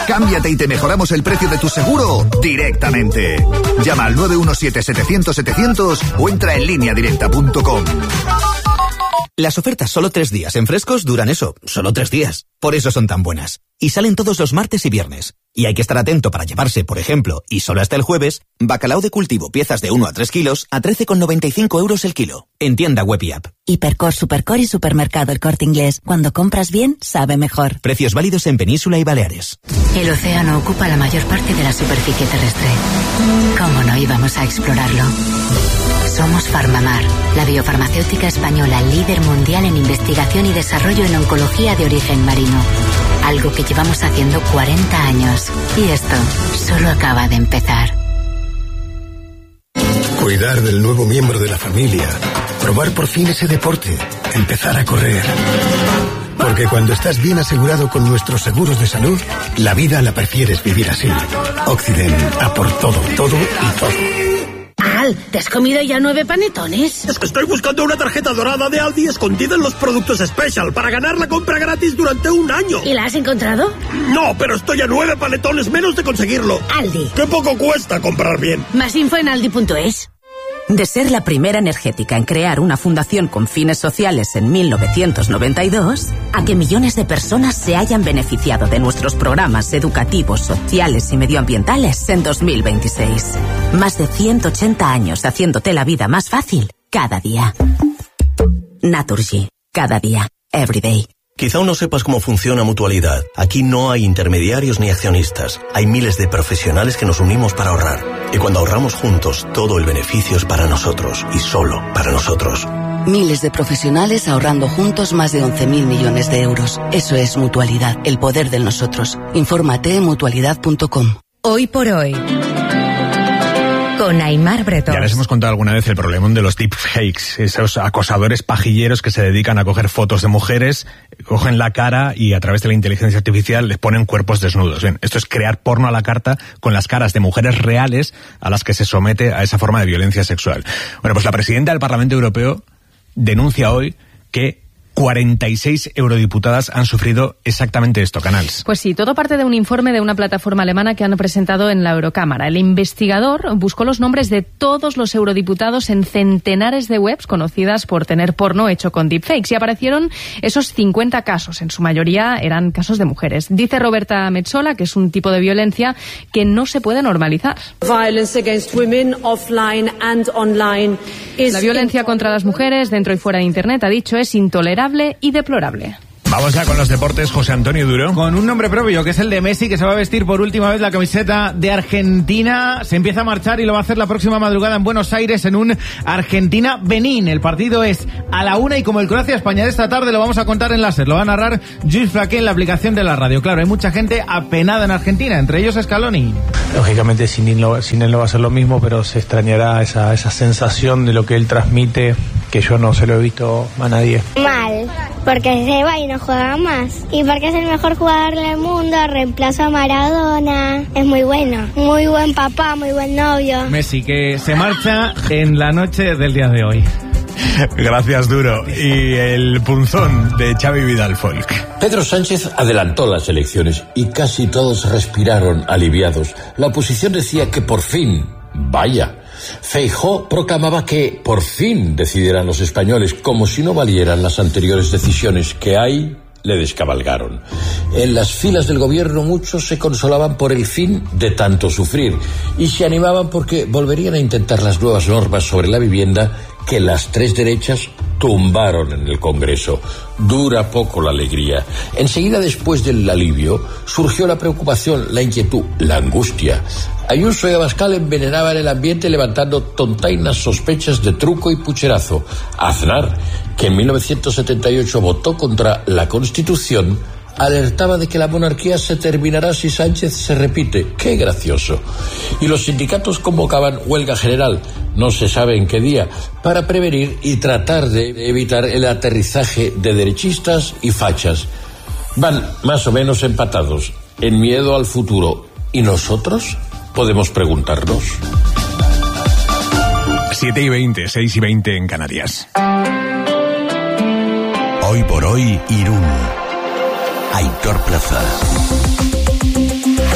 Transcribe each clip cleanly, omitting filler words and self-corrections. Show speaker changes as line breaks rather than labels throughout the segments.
Cámbiate y te mejoramos el precio de tu seguro directamente. Llama al 917-700-700 o entra en lineadirecta.com.
Las ofertas solo 3 días en Frescos duran eso, solo 3 días. Por eso son tan buenas. Y salen todos los martes y viernes. Y hay que estar atento para llevarse, por ejemplo, y solo hasta el jueves, bacalao de cultivo, piezas de 1 a 3 kilos, a 13,95 € el kilo. En tienda web y app.
Hipercor, Supercor y Supermercado El Corte Inglés. Cuando compras bien, sabe mejor.
Precios válidos en Península y Baleares.
El océano ocupa la mayor parte de la superficie terrestre. ¿Cómo no íbamos a explorarlo? Somos Farmamar, la biofarmacéutica española líder mundial en investigación y desarrollo en oncología de origen marino. Algo que llevamos haciendo 40 años. Y esto solo acaba de empezar.
Cuidar del nuevo miembro de la familia. Probar por fin ese deporte. Empezar a correr. Porque cuando estás bien asegurado con nuestros seguros de salud, la vida la prefieres vivir así. Occident, a por todo, todo y todo.
Al, ¿te has comido ya 9 panetones?
Es que estoy buscando una tarjeta dorada de Aldi escondida en los productos Special para ganar la compra gratis durante 1 año.
¿Y la has encontrado?
No, pero estoy a 9 panetones menos de conseguirlo.
Aldi.
¡Qué poco cuesta comprar bien!
Más info en aldi.es.
De ser la primera energética en crear una fundación con fines sociales en 1992, a que millones de personas se hayan beneficiado de nuestros programas educativos, sociales y medioambientales en 2026. Más de 180 años haciéndote la vida más fácil cada día. Naturgy. Cada día. Everyday.
Quizá aún no sepas cómo funciona Mutualidad. Aquí no hay intermediarios ni accionistas. Hay miles de profesionales que nos unimos para ahorrar. Y cuando ahorramos juntos, todo el beneficio es para nosotros y solo para nosotros.
Miles de profesionales ahorrando juntos más de 11.000 millones de euros. Eso es Mutualidad, el poder del nosotros. Infórmate en mutualidad.com.
Hoy por hoy, con Aimar Bretón.
Ya les hemos contado alguna vez el problemón de los deepfakes, esos acosadores pajilleros que se dedican a coger fotos de mujeres, cogen la cara y a través de la inteligencia artificial les ponen cuerpos desnudos. Bien, esto es crear porno a la carta con las caras de mujeres reales a las que se somete a esa forma de violencia sexual. Bueno, pues la presidenta del Parlamento Europeo denuncia hoy que 46 eurodiputadas han sufrido exactamente esto, Canals.
Pues sí, todo parte de un informe de una plataforma alemana que han presentado en la Eurocámara. El investigador buscó los nombres de todos los eurodiputados en centenares de webs conocidas por tener porno hecho con deepfakes y aparecieron esos 50 casos. En su mayoría eran casos de mujeres. Dice Roberta Metsola que es un tipo de violencia que no se puede normalizar. La violencia contra las mujeres dentro y fuera de Internet, ha dicho, es intolerable y deplorable.
Vamos ya con los deportes, José Antonio Duro.
Con un nombre propio, que es el de Messi, que se va a vestir por última vez la camiseta de Argentina. Se empieza a marchar y lo va a hacer la próxima madrugada en Buenos Aires en un Argentina-Benín. El partido es a la 1 y como el Croacia-España de esta tarde lo vamos a contar en láser. Lo va a narrar Luis Flaqué en la aplicación de la radio. Claro, hay mucha gente apenada en Argentina, entre ellos Scaloni.
Lógicamente sin él no va a ser lo mismo, pero se extrañará esa sensación de lo que él transmite, que yo no se lo he visto a nadie.
Mal, porque se va y no juega más. Y porque es el mejor jugador del mundo, reemplaza a Maradona. Es muy bueno, muy buen papá, muy buen novio.
Messi, que se marcha en la noche del día de hoy.
Gracias, Duro. Y el punzón de Xavi Vidal Folk.
Pedro Sánchez adelantó las elecciones y casi todos respiraron aliviados. La oposición decía que por fin, vaya. Feijóo proclamaba que por fin decidirán los españoles, como si no valieran las anteriores decisiones que le descabalgaron. En las filas del gobierno muchos se consolaban por el fin de tanto sufrir y se animaban porque volverían a intentar las nuevas normas sobre la vivienda que las tres derechas tumbaron en el Congreso. Dura poco la alegría. Enseguida, después del alivio, surgió la preocupación, la inquietud, la angustia. Ayuso y Abascal envenenaban el ambiente levantando tontainas sospechas de truco y pucherazo. Aznar, que en 1978 votó contra la Constitución, alertaba de que la monarquía se terminará si Sánchez se repite. ¡Qué gracioso! Y los sindicatos convocaban huelga general, no se sabe en qué día, para prevenir y tratar de evitar el aterrizaje de derechistas y fachas. Van más o menos empatados en miedo al futuro. ¿Y nosotros? Podemos preguntarnos.
7:20, 6:20 en Canarias.
Hoy por hoy, Irún. Aitor Plaza.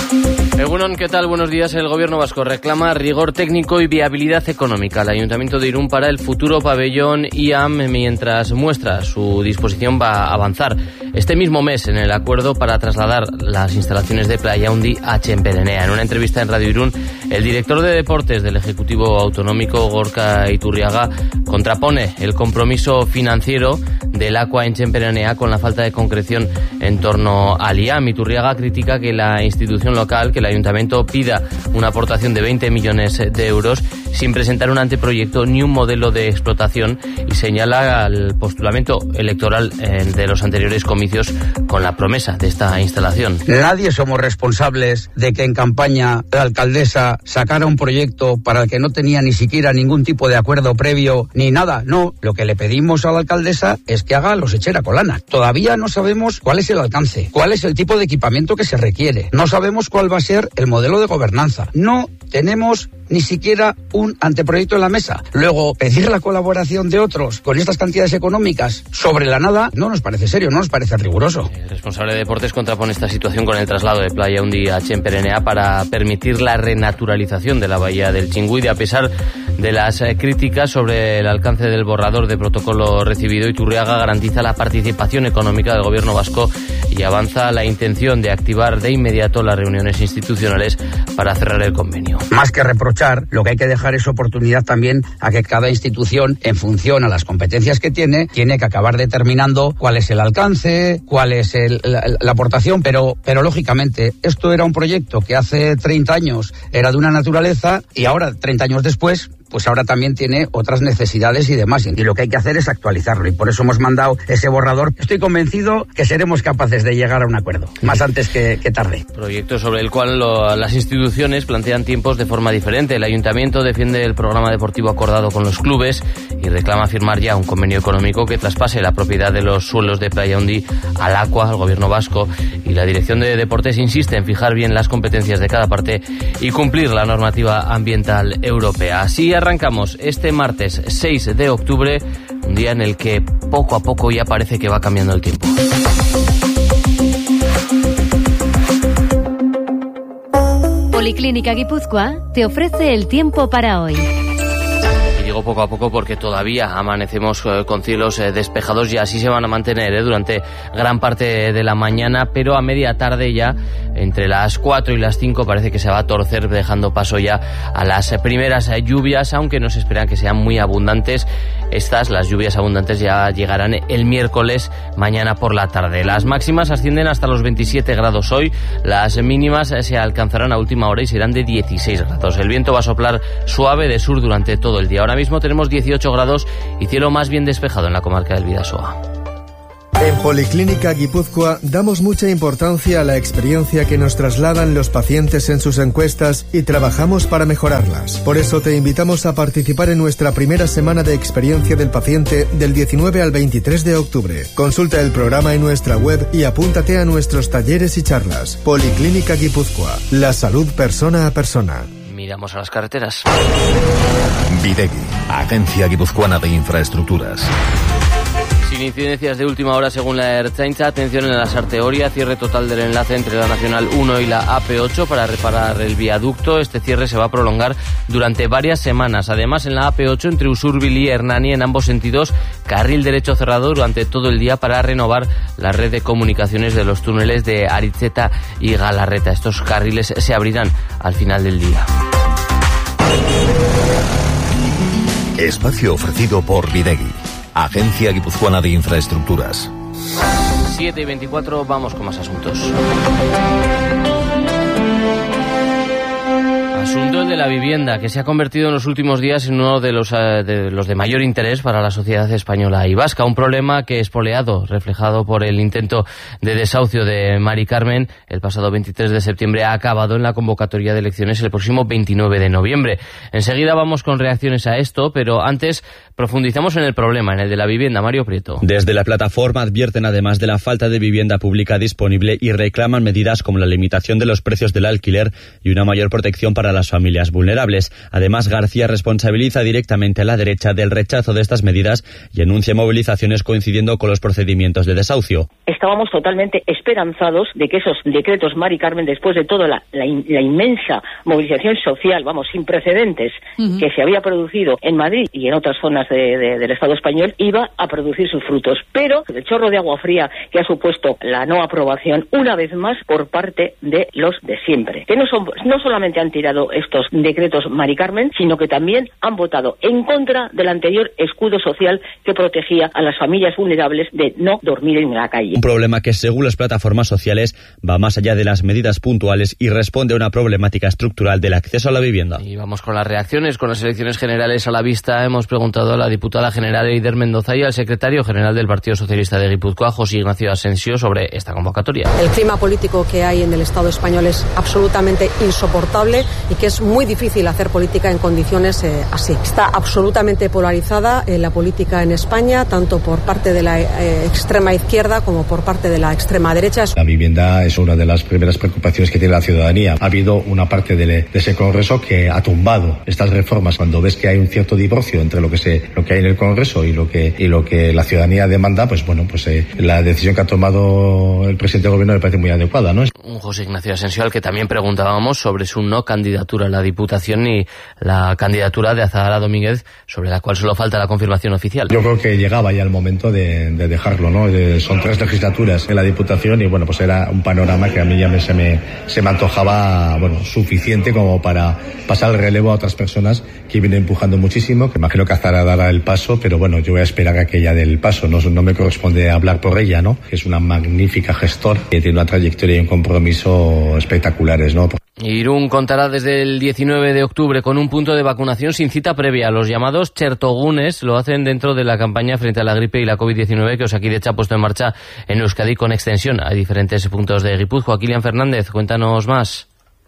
Egunon, ¿qué tal? Buenos días. El Gobierno vasco reclama rigor técnico y viabilidad económica al Ayuntamiento de Irún para el futuro pabellón IAM, mientras muestra su disposición va a avanzar este mismo mes en el acuerdo para trasladar las instalaciones de Playa Handi a Txenperenea. En una entrevista en Radio Irún, el director de deportes del Ejecutivo Autonómico, Gorka Iturriaga, contrapone el compromiso financiero del Aqua en Txenperenea con la falta de concreción en torno al IAM. Iturriaga critica que la institución local, que el Ayuntamiento, pida una aportación de 20 millones de euros sin presentar un anteproyecto ni un modelo de explotación, y señala el postulamiento electoral de los anteriores comicios con la promesa de esta instalación.
Nadie somos responsables de que en campaña la alcaldesa sacara un proyecto para el que no tenía ni siquiera ningún tipo de acuerdo previo ni nada. No, lo que le pedimos a la alcaldesa es que haga los Etxera Kolana. Todavía no sabemos cuál es el alcance, cuál es el tipo de equipamiento que se requiere. No sabemos cuál va a ser el modelo de gobernanza. No tenemos ni siquiera un anteproyecto en la mesa. Luego, pedir la colaboración de otros con estas cantidades económicas sobre la nada no nos parece serio, no nos parece riguroso.
El responsable de deportes contrapone esta situación con el traslado de Playa Handi a Txenperenea para permitir la renaturalización de la bahía del Txingudi. A pesar de las críticas sobre el alcance del borrador de protocolo recibido, Iturriaga garantiza la participación económica del Gobierno vasco y avanza la intención de activar de inmediato las reuniones institucionales para cerrar el convenio.
Más que reprochar, lo que hay que dejar es oportunidad también a que cada institución, en función a las competencias que tiene que acabar determinando cuál es el alcance, cuál es la aportación, pero lógicamente esto era un proyecto que hace 30 años era de una naturaleza y ahora, 30 años después, pues ahora también tiene otras necesidades y demás. Y lo que hay que hacer es actualizarlo, y por eso hemos mandado ese borrador. Estoy convencido que seremos capaces de llegar a un acuerdo, más antes que tarde.
Proyecto sobre el cual las instituciones plantean tiempos de forma diferente. El Ayuntamiento defiende el programa deportivo acordado con los clubes y reclama firmar ya un convenio económico que traspase la propiedad de los suelos de Playa Handi al Aqua, al Gobierno vasco, y la Dirección de Deportes insiste en fijar bien las competencias de cada parte y cumplir la normativa ambiental europea. Así arrancamos este martes 6 de octubre, un día en el que poco a poco ya parece que va cambiando el tiempo.
Policlínica Guipúzcoa te ofrece el tiempo para hoy.
Digo poco a poco porque todavía amanecemos con cielos despejados y así se van a mantener durante gran parte de la mañana, pero a media tarde ya, entre las 4 y las 5, parece que se va a torcer, dejando paso ya a las primeras lluvias, aunque no se esperan que sean muy abundantes. Las lluvias abundantes ya llegarán el miércoles, mañana por la tarde. Las máximas ascienden hasta los 27 grados hoy, las mínimas se alcanzarán a última hora y serán de 16 grados. El viento va a soplar suave de sur durante todo el día. Ahora mismo tenemos 18 grados y cielo más bien despejado en la comarca del Bidasoa.
En Policlínica Guipúzcoa damos mucha importancia a la experiencia que nos trasladan los pacientes en sus encuestas y trabajamos para mejorarlas. Por eso te invitamos a participar en nuestra primera semana de experiencia del paciente del 19 al 23 de octubre. Consulta el programa en nuestra web y apúntate a nuestros talleres y charlas. Policlínica Guipúzcoa, la salud persona a persona.
Miramos a las carreteras.
Videgui, Agencia Guipuzcoana de Infraestructuras.
Sin incidencias de última hora según la Ertzaintza. Atención en la Sarteoria, cierre total del enlace entre la Nacional 1 y la AP8 para reparar el viaducto. Este cierre se va a prolongar durante varias semanas. Además, en la AP8 entre Usurbil y Hernani, en ambos sentidos, carril derecho cerrado durante todo el día para renovar la red de comunicaciones de los túneles de Aritzeta y Galarreta. Estos carriles se abrirán al final del día.
Espacio ofrecido por Videgui, Agencia Guipuzcoana de Infraestructuras.
7:24, vamos con más asuntos. Asunto el de la vivienda, que se ha convertido en los últimos días en uno de los de mayor interés para la sociedad española y vasca. Un problema que espoleado, reflejado por el intento de desahucio de Mari Carmen el pasado 23 de septiembre, ha acabado en la convocatoria de elecciones el próximo 29 de noviembre. Enseguida vamos con reacciones a esto, pero antes profundizamos en el problema, en el de la vivienda. Mario Prieto.
Desde la plataforma advierten además de la falta de vivienda pública disponible y reclaman medidas como la limitación de los precios del alquiler y una mayor protección para las familias familias vulnerables. Además, García responsabiliza directamente a la derecha del rechazo de estas medidas y anuncia movilizaciones coincidiendo con los procedimientos de desahucio.
Estábamos totalmente esperanzados de que esos decretos, Mari Carmen, después de toda la inmensa movilización social, sin precedentes, que se había producido en Madrid y en otras zonas del Estado español, iba a producir sus frutos. Pero el chorro de agua fría que ha supuesto la no aprobación, una vez más, por parte de los de siempre, que no solamente han tirado estos decretos, Mari Carmen, sino que también han votado en contra del anterior escudo social que protegía a las familias vulnerables de no dormir en la calle.
Un problema que, según las plataformas sociales, va más allá de las medidas puntuales y responde a una problemática estructural del acceso a la vivienda.
Y vamos con las reacciones. Con las elecciones generales a la vista, hemos preguntado a la diputada general Eider Mendoza y al secretario general del Partido Socialista de Guipúzcoa, José Ignacio Asensio, sobre esta convocatoria.
El clima político que hay en el Estado español es absolutamente insoportable y que es muy difícil hacer política en condiciones así. Está absolutamente polarizada la política en España, tanto por parte de la extrema izquierda como por parte de la extrema derecha.
La vivienda es una de las primeras preocupaciones que tiene la ciudadanía. Ha habido una parte de ese Congreso que ha tumbado estas reformas. Cuando ves que hay un cierto divorcio entre lo que hay en el Congreso y lo que la ciudadanía demanda, la decisión que ha tomado el presidente del Gobierno me parece muy adecuada, ¿no?
Un José Ignacio Asensio al que también preguntábamos sobre su no candidatura a la Diputación y la candidatura de Azahara Domínguez, sobre la cual solo falta la confirmación oficial.
Yo creo que llegaba ya el momento de dejarlo, ¿no? Son 3 legislaturas en la Diputación y era un panorama que a mí ya se me antojaba suficiente como para pasar el relevo a otras personas que vienen empujando muchísimo, que imagino que Azahara dará el paso, pero yo voy a esperar a que ella dé el paso, no me corresponde hablar por ella, ¿no? Que es una magnífica gestora, que tiene una trayectoria y un compromiso espectaculares, ¿no?
Irún contará desde el 19 de octubre con un punto de vacunación sin cita previa. Los llamados chertogunes lo hacen dentro de la campaña frente a la gripe y la COVID-19 que Osakidetza ha puesto en marcha en Euskadi con extensión a diferentes puntos de Guipúzcoa. Kilian Fernández, cuéntanos más.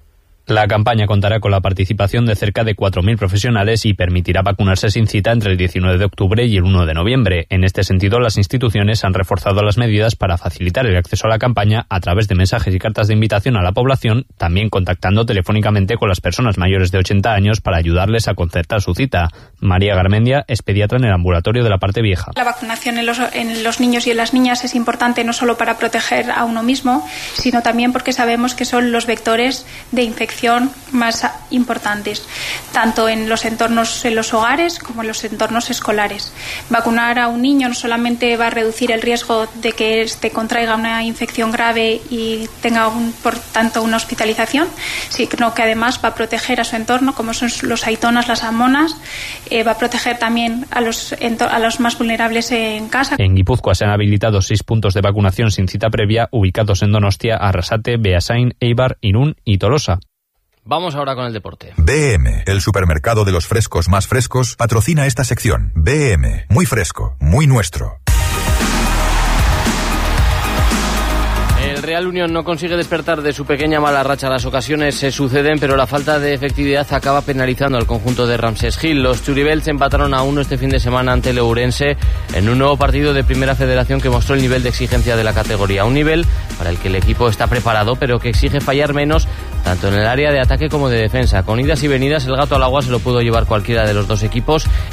La campaña contará con la participación de cerca de 4.000 profesionales y permitirá vacunarse sin cita entre el 19 de octubre y el 1 de noviembre. En este sentido, las instituciones han reforzado las medidas para facilitar el acceso a la campaña a través de mensajes y cartas de invitación a la población, también contactando telefónicamente con las personas mayores de 80 años para ayudarles a concertar su cita. María Garmendia es pediatra en el ambulatorio de la Parte Vieja.
La vacunación en los niños y en las niñas es importante no solo para proteger a uno mismo, sino también porque sabemos que son los vectores de infección más importantes, tanto en los entornos, en los hogares, como en los entornos escolares. Vacunar a un niño no solamente va a reducir el riesgo de que éste contraiga una infección grave y tenga, por tanto, una hospitalización, sino que además va a proteger a su entorno, como son los aitonas, las amonas, va a proteger también a los más vulnerables en casa.
En Guipúzcoa se han habilitado 6 puntos de vacunación sin cita previa, ubicados en Donostia, Arrasate, Beasain, Eibar, Irún y Tolosa.
Vamos ahora con el deporte.
BM, el supermercado de los frescos más frescos, patrocina esta sección. BM, muy fresco, muy nuestro.
El Real Unión no consigue despertar de su pequeña mala racha. Las ocasiones se suceden, pero la falta de efectividad acaba penalizando al conjunto de Ramsés Gil. Los Churibels empataron a 1 este fin de semana ante el Ourense en un nuevo partido de Primera Federación que mostró el nivel de exigencia de la categoría. Un nivel para el que el equipo está preparado, pero que exige fallar menos tanto en el área de ataque como de defensa. Con idas y venidas, el gato al agua se lo pudo llevar cualquiera de los dos equipos